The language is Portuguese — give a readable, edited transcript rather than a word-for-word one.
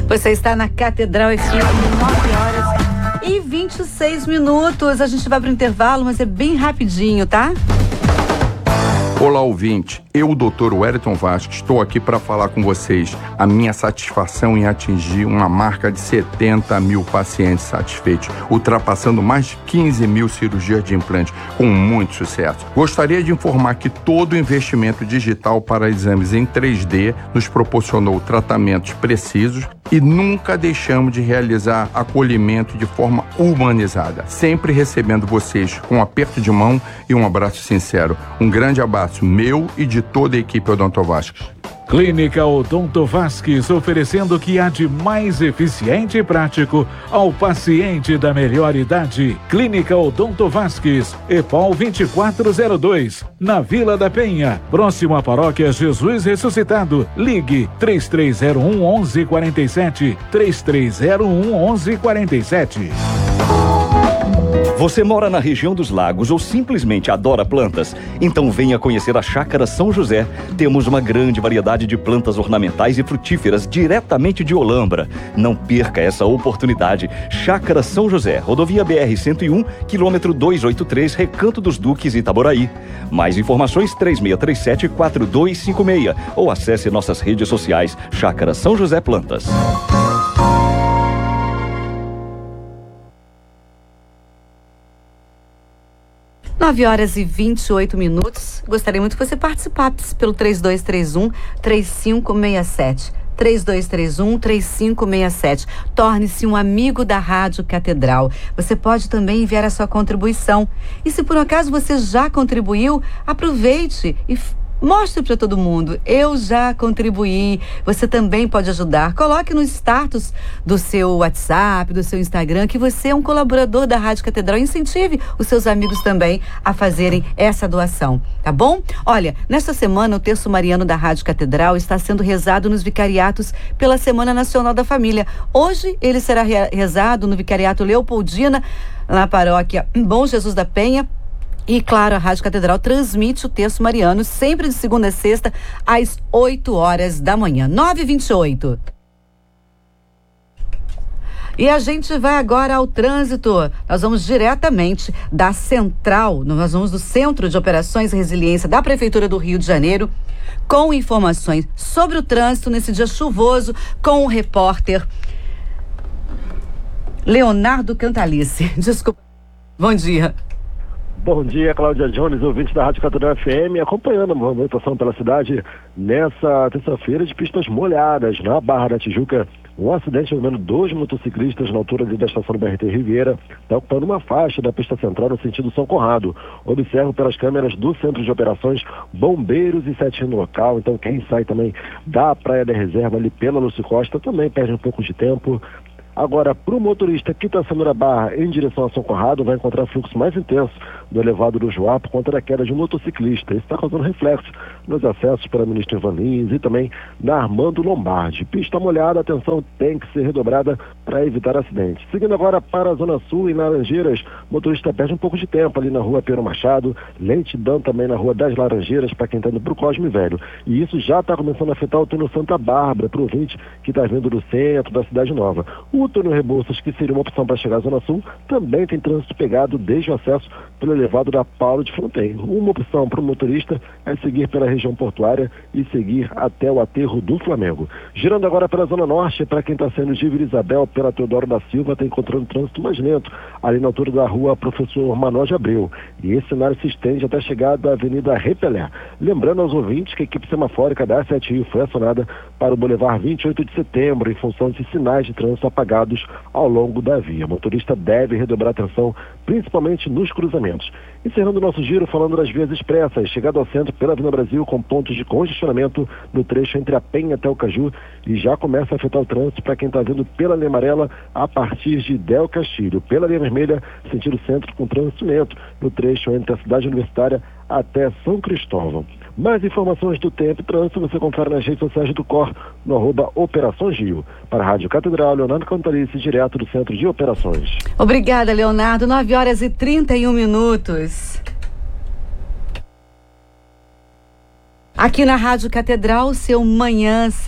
Você está na Catedral FM, 9h26. A gente vai para o intervalo, mas é bem rapidinho, tá? Olá, ouvinte. Eu, Dr. Wellington Vasques, estou aqui para falar com vocês a minha satisfação em atingir uma marca de 70 mil pacientes satisfeitos, ultrapassando mais de 15 mil cirurgias de implante, com muito sucesso. Gostaria de informar que todo o investimento digital para exames em 3D nos proporcionou tratamentos precisos e nunca deixamos de realizar acolhimento de forma humanizada, sempre recebendo vocês com um aperto de mão e um abraço sincero. Um grande abraço meu e de toda a equipe Odonto Vasques. Clínica Odonto Vasques, oferecendo o que há de mais eficiente e prático ao paciente da melhor idade. Clínica Odonto Vasques, EPOL 2402, na Vila da Penha, próximo à Paróquia Jesus Ressuscitado. Ligue 3301 1147, 3301 1147. Você mora na região dos lagos ou simplesmente adora plantas? Então venha conhecer a Chácara São José. Temos uma grande variedade de plantas ornamentais e frutíferas diretamente de Olambra. Não perca essa oportunidade. Chácara São José, rodovia BR-101, quilômetro 283, Recanto dos Duques, Itaboraí. Mais informações 3637-4256 ou acesse nossas redes sociais Chácara São José Plantas. 9h28. Gostaria muito que você participasse pelo 3231-3567. 3231-3567. Torne-se um amigo da Rádio Catedral. Você pode também enviar a sua contribuição. E se por acaso você já contribuiu, aproveite e mostre para todo mundo. Eu já contribuí. Você também pode ajudar. Coloque no status do seu WhatsApp, do seu Instagram, que você é um colaborador da Rádio Catedral. Incentive os seus amigos também a fazerem essa doação, tá bom? Olha, nesta semana o Terço Mariano da Rádio Catedral está sendo rezado nos vicariatos pela Semana Nacional da Família. Hoje ele será rezado no vicariato Leopoldina, na paróquia Bom Jesus da Penha. E, claro, a Rádio Catedral transmite o Terço Mariano sempre de segunda a sexta, às 8h da manhã. 9h28. E a gente vai agora ao trânsito. Nós vamos diretamente da Central, nós vamos do Centro de Operações e Resiliência da Prefeitura do Rio de Janeiro, com informações sobre o trânsito nesse dia chuvoso, com o repórter Leonardo Cantalice. Desculpa. Bom dia. Bom dia, Cláudia Jones, ouvinte da Rádio Catedral FM, acompanhando a movimentação pela cidade nessa terça-feira de pistas molhadas na Barra da Tijuca. Um acidente envolvendo 2 motociclistas na altura da estação do BRT Riviera está ocupando uma faixa da pista central no sentido São Conrado. Observo pelas câmeras do Centro de Operações bombeiros e 7 no local, então quem sai também da Praia da Reserva ali pela Lúcio Costa também perde um pouco de tempo. Agora, para o motorista que está saindo da Barra em direção a São Conrado, vai encontrar fluxo mais intenso do elevado do Joá por conta da queda de um motociclista. Isso está causando reflexo nos acessos pela Ministro Ivan Lins e também na Armando Lombardi. Pista molhada, atenção tem que ser redobrada para evitar acidentes. Seguindo agora para a Zona Sul e Laranjeiras, o motorista perde um pouco de tempo ali na rua Pedro Machado, lentidão também na rua das Laranjeiras para quem está indo para o Cosme Velho. E isso já está começando a afetar o túnel Santa Bárbara para o ouvinte que está vindo do centro da Cidade Nova. O túnel Rebouças, que seria uma opção para chegar à Zona Sul, também tem trânsito pegado desde o acesso pelo elevado da Paulo de Fronteiro. Uma opção para o motorista é seguir pela região portuária e seguir até o aterro do Flamengo. Girando agora pela Zona Norte, para quem está saindo de Vila Isabel pela Teodoro da Silva, está encontrando trânsito mais lento, ali na altura da rua Professor Manuel de Abreu. E esse cenário se estende até a chegada da Avenida Repelé. Lembrando aos ouvintes que a equipe semafórica da A7 foi acionada para o Boulevard 28 de Setembro, em função de sinais de trânsito apagados ao longo da via. O motorista deve redobrar atenção, principalmente nos cruzamentos. Encerrando o nosso giro falando das vias expressas, chegado ao centro pela Avenida Brasil com pontos de congestionamento no trecho entre a Penha até o Caju e já começa a afetar o trânsito para quem está vindo pela linha amarela a partir de Del Castilho. Pela linha vermelha, sentido centro com trânsito lento no trecho entre a cidade universitária até São Cristóvão. Mais informações do tempo e trânsito você confere nas redes sociais do COR no @Operação Gil. Para a Rádio Catedral, Leonardo Cantalice, direto do Centro de Operações. Obrigada, Leonardo. 9h31. Aqui na Rádio Catedral, seu manhã